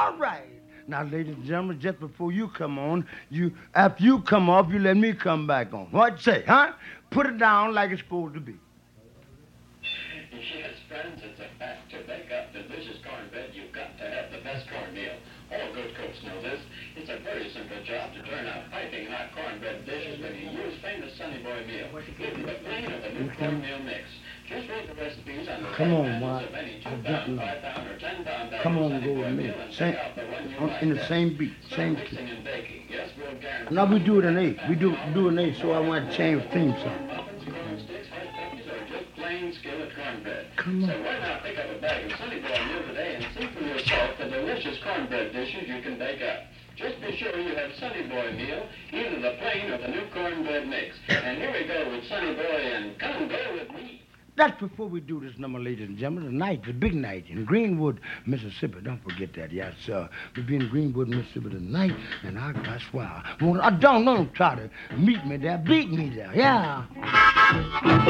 All right. Now, ladies and gentlemen, just before you come on, after you come off, you let me come back on. What you say, huh? Put it down like it's supposed to be. Yes, friends, it's a fact. To bake up delicious cornbread, you've got to have the best cornmeal. All good cooks know this. It's a very simple job to turn out piping hot cornbread dishes when you use famous Sonny Boy meal. Either the plain or the new cornmeal mix. Just read the recipes on the Come on, panels of any 2-pound, 5-pound, or 10-pound bag Come of on, Sonny go Boy with me. meal and Same, pick out the one you like in the best. same beat, Start same mixing key. and baking. Yes, we'll guarantee. Now we do it in eight. We do an eight, so I want to change theme song. Muffins, corn sticks, hush puppies, or just plain skillet cornbread. Come on. So why not pick up a bag of Sonny Boy meal today and see for yourself the delicious cornbread dishes you can bake up. Just be sure you have Sonny Boy meal, either the plain or the new cornbread mix. And here we go with Sonny Boy and Come Go With Me. That's before we do this number, ladies and gentlemen. Tonight, the big night in Greenwood, Mississippi. Don't forget that, yes, sir. We'll be in Greenwood, Mississippi tonight, and I swear, don't try to meet me there, beat me there, yeah.